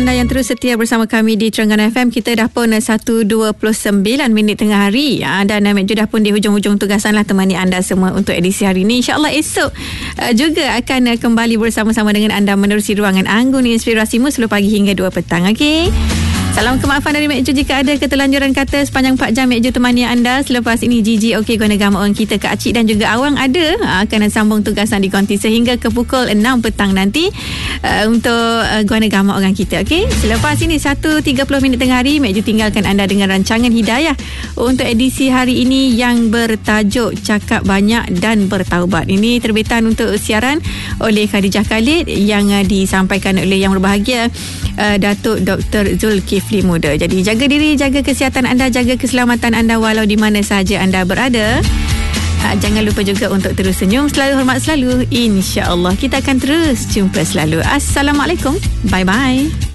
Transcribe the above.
anda yang terus setia bersama kami di Terengganu FM. Kita dah pun 1:29 tengah hari dan Mek Ju dah pun di hujung-hujung tugasan lah temani anda semua untuk edisi hari ini. InsyaAllah esok juga akan kembali bersama-sama dengan anda menerusi ruangan Anggun Inspirasimu 10 pagi hingga 2 petang. Okey. Salam kemaafan dari Mek Ju jika ada keterlanjuran kata sepanjang 4 jam Mek Ju temani anda. Selepas ini Gigi okey guna gambar orang kita Kak Cik dan juga Awang ada akan sambung tugasan di konti sehingga ke pukul 6 petang nanti untuk guna gambar orang kita. Okey. Selepas ini 1:30 tengah hari Mek Ju tinggalkan anda dengan rancangan Hidayah untuk edisi hari ini yang bertajuk Cakap Banyak dan Bertaubat. Ini terbitan untuk siaran oleh Khadijah Khalid yang disampaikan oleh yang berbahagia Datuk Dr. Zulkifli Muda. Jadi jaga diri, jaga kesihatan anda, jaga keselamatan anda walau di mana sahaja anda berada. Jangan lupa juga untuk terus senyum selalu, hormat selalu. InsyaAllah kita akan terus jumpa selalu. Assalamualaikum. Bye-bye.